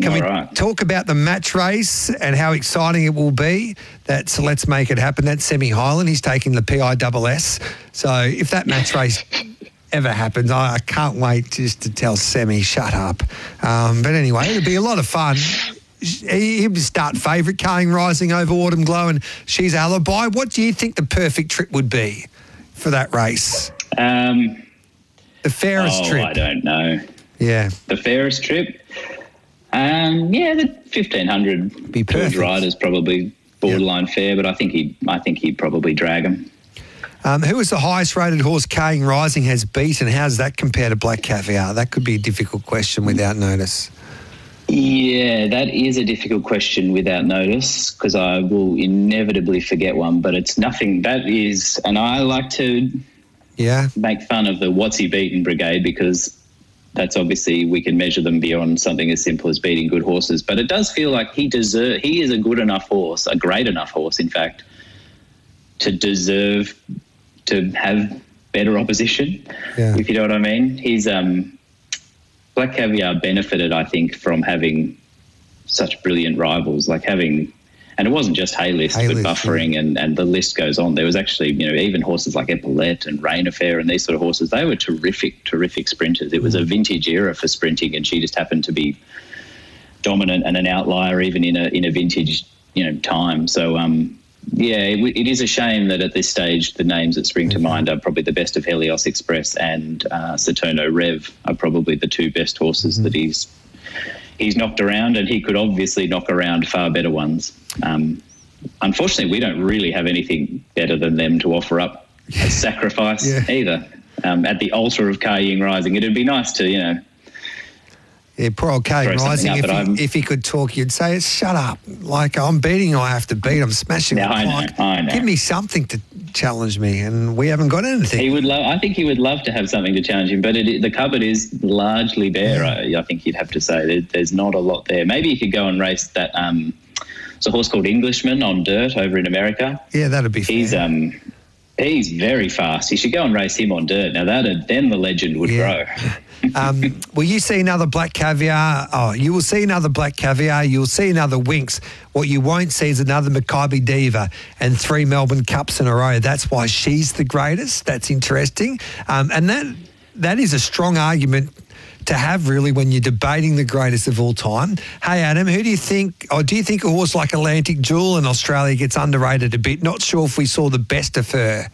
Can we talk about the match race and how exciting it will be? That's Let's Make It Happen. That's Semi Highland. He's taking the PISS. So if that match race ever happens, I can't wait just to tell Semi, shut up. But anyway, it'll be a lot of fun. He'll start favourite, Carling Rising over Autumn Glow, and She's Alibi. What do you think the perfect trip would be for that race? The fairest trip. I don't know. Yeah. The fairest trip? The 1,500 be perfect. George Ryder's probably borderline fair, but I think he'd probably drag him. Who is the highest rated horse Carling Rising has beaten? How does that compare to Black Caviar? That could be a difficult question without notice. Yeah, that is a difficult question without notice because I will inevitably forget one, but it's nothing. That is, and I like to make fun of the what's he beaten brigade because that's obviously we can measure them beyond something as simple as beating good horses. But it does feel like he is a good enough horse, a great enough horse, in fact, to deserve to have better opposition, if you know what I mean. He's Black Caviar benefited, I think, from having such brilliant rivals, and it wasn't just Haylist, but Buffering and the list goes on. There was actually, even horses like Epaulette and Rain Affair and these sort of horses, they were terrific sprinters. It was a vintage era for sprinting and she just happened to be dominant and an outlier even in a vintage, time. So, it is a shame that at this stage the names that spring to mind are probably the best of Helios Express and Saturno Rev are probably the two best horses that he's knocked around, and he could obviously knock around far better ones. Unfortunately, we don't really have anything better than them to offer up as sacrifice either. At the altar of Carling Rising, it'd be nice to, Yeah, poor old Carling Rising, if he could talk, you'd say, shut up. Like, I'm beating you, I have to beat. I'm smashing the clock. I know. Give me something to challenge me, and we haven't got anything. I think he would love to have something to challenge him, but the cupboard is largely bare, I think you'd have to say. There's not a lot there. Maybe he could go and race that it's a horse called Englishman on dirt over in America. Yeah, that'd be fair. He's very fast. You should go and race him on dirt. Now, then the legend would grow. Will you see another Black Caviar? Oh, you will see another Black Caviar. You'll see another Winx. What you won't see is another Maccabi Diva and 3 Melbourne Cups in a row. That's why she's the greatest. That's interesting. And that is a strong argument to have, really, when you're debating the greatest of all time. Hey, Adam, who do you think, or do you think a horse like Atlantic Jewel in Australia gets underrated a bit? Not sure if we saw the best of her.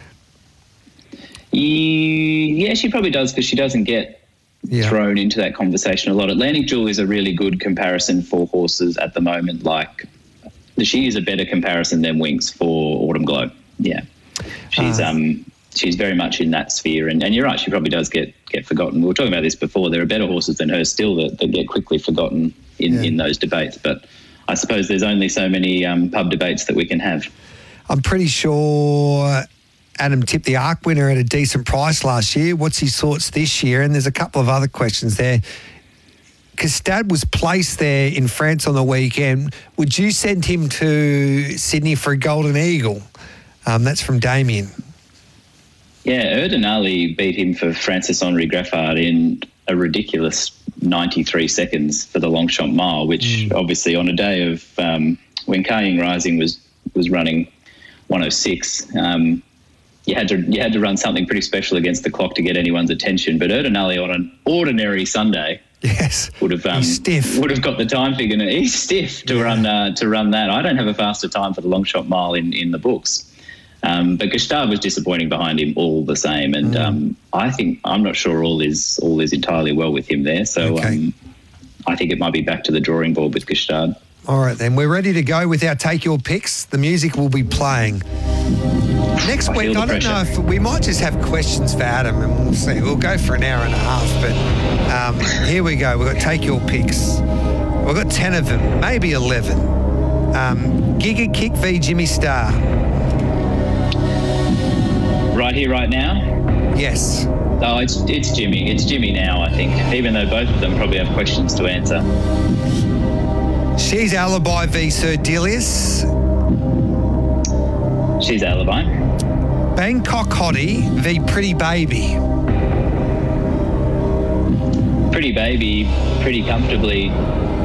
Yeah, she probably does because she doesn't get thrown into that conversation a lot. Atlantic Jewel is a really good comparison for horses at the moment. Like, she is a better comparison than Winx for Autumn Glow. Yeah, she's very much in that sphere. And you're right, she probably does get forgotten. We were talking about this before. There are better horses than her still that get quickly forgotten in those debates. But I suppose there's only so many pub debates that we can have. I'm pretty sure Adam tipped the Arc winner at a decent price last year. What's his thoughts this year? And there's a couple of other questions there. Castad was placed there in France on the weekend. Would you send him to Sydney for a Golden Eagle? That's from Damien. Yeah, Erdinali beat him for Francis Henri Graffard in a ridiculous 93 seconds for the Longchamp Mile, which obviously on a day of when Carling Rising was running 106, you had to run something pretty special against the clock to get anyone's attention. But Erdinali on an ordinary Sunday, would have got the time figure. He's stiff to run that. I don't have a faster time for the Longchamp Mile in the books. But Gustave was disappointing behind him all the same, and I'm not sure all is entirely well with him there. So I think it might be back to the drawing board with Gustave. All right, then we're ready to go with our Take Your Picks. The music will be playing. Next week, I don't know if we might just have questions for Adam, and we'll see. We'll go for an hour and a half, but here we go. We've got Take Your Picks. We've got 10 of them, maybe 11. Giga Kick v Jimmy Star. Right here, right now? Yes. Oh, it's Jimmy. It's Jimmy now, I think, even though both of them probably have questions to answer. She's Alibi v Sir Delius. She's Alibi. Bangkok Hottie v Pretty Baby. Pretty Baby pretty comfortably